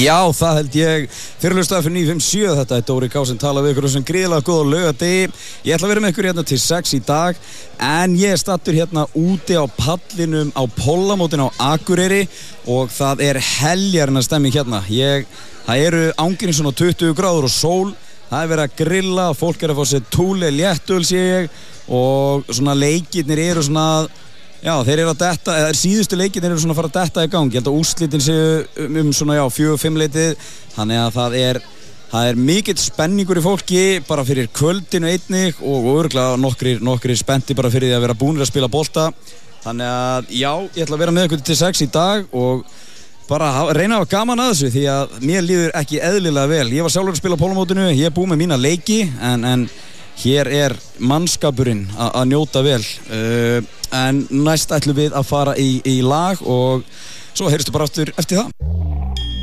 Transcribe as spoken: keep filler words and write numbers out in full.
Já, það held ég. Fyrirlustaði fyrir níu fimm sjö, þetta er Dóri Ká sem tala við ykkur sem gríðlega góð laugadegi. Ég ætla að vera með ykkur hérna til sex í dag, en ég er stattur hérna úti á pallinum á Pollamótinu á Akureyri og það er heljarinnar stemming hérna. Ég, það eru ángurinn svona tuttugu gráður og sól, það er verið að grilla, fólk er að fá sér túli, léttöl sé ég og svona leikirnir eru svona Já, þeir eru að detta, eða síðustu leikirnir eru svona að fara að detta í gang. Ég held að úrslitin séu um svona, já, fjögur fimm leitið. Þannig að það er, það er mikill spenningur í fólki bara fyrir kvöldinu einnig og örugglega nokkrir, nokkrir spennti bara fyrir því að vera búnir að spila bolta. Þannig að, já, ég ætla að vera með ykkur til sex í dag og bara reyna að hafa gaman að þessu því að mér líður ekki eðlilega vel. Ég var sjálfur að spila á Pollamótinu, ég er búinn með mína leiki, en, en hér er mannskapurinn að njóta vel. Uh, en næst ætlum við að fara í, í lag og svo heyrstu bara aftur eftir það.